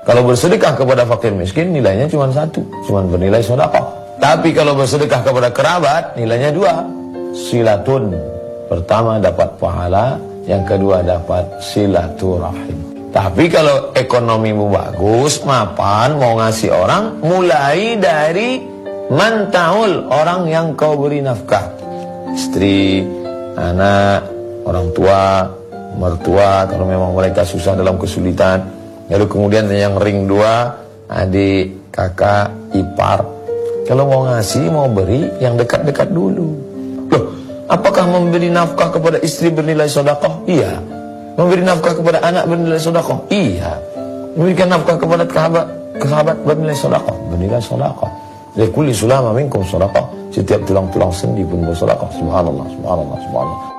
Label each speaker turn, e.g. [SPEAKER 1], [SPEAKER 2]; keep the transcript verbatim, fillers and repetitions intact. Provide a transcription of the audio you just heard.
[SPEAKER 1] Kalau bersedekah kepada fakir miskin nilainya cuma satu, cuma bernilai sedekah. Tapi kalau bersedekah kepada kerabat nilainya dua. Silatun, pertama dapat pahala, yang kedua dapat silaturahim. Tapi kalau ekonomimu bagus, mapan, mau ngasih orang, mulai dari mantaul, orang yang kau beri nafkah. Istri, anak, orang tua, mertua, kalau memang mereka susah dalam kesulitan. Lalu kemudian yang ring dua, adik, kakak, ipar. Kalau mau ngasih, mau beri, yang dekat-dekat dulu. Loh, apakah memberi nafkah kepada istri bernilai sedekah? Iya. Memberi nafkah kepada anak bernilai sedekah? Iya. Memberikan nafkah kepada sahabat, sahabat bernilai sedekah? Bernilai sedekah. Likulli sulama minkum sedekah. Setiap tulang-tulang sendi pun bersedekah. Subhanallah, subhanallah, subhanallah.